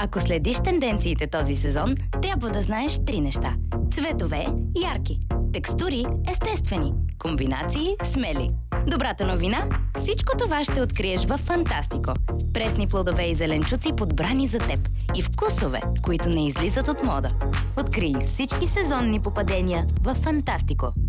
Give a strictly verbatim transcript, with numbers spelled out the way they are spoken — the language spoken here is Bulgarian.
Ако следиш тенденциите този сезон, трябва да знаеш три неща. Цветове – ярки. Текстури – естествени. Комбинации – смели. Добрата новина – всичко това ще откриеш във Фантастико. Пресни плодове и зеленчуци, подбрани за теб. И вкусове, които не излизат от мода. Открий всички сезонни попадения във Фантастико.